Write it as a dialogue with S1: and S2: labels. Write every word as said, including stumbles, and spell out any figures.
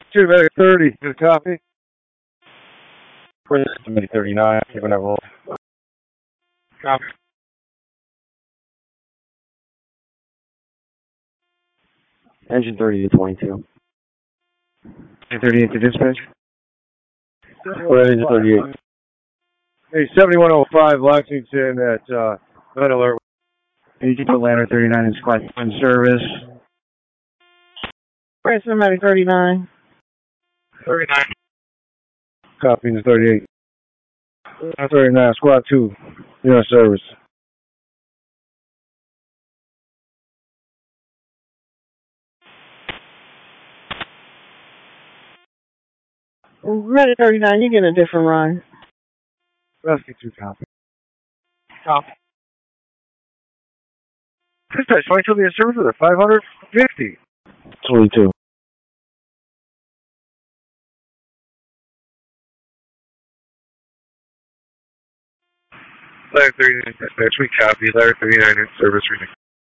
S1: Two Medic thirty, good copy.
S2: Prince to Medic thirty-nine, keeping that roll.
S1: Copy.
S2: Engine thirty to twenty-two.
S1: Engine thirty-eight to dispatch.
S2: Or engine thirty-eight.
S1: Hey, seventy-one oh five Lexington at uh, Red Alert.
S2: Can you keep the Ladder thirty-nine in squad in service?
S3: Prince to Medic thirty-nine.
S1: thirty-nine. Copy to thirty-eight. thirty-nine, squad two, you're in service.
S3: Medic thirty-nine, you get a different run.
S1: Rescue two, copy. Copy. Dispatch, twenty-two in service with a five hundred fifty.
S2: twenty-two.
S1: Ladder thirty-nine, dispatch, we copy. Ladder thirty-nine in service reading.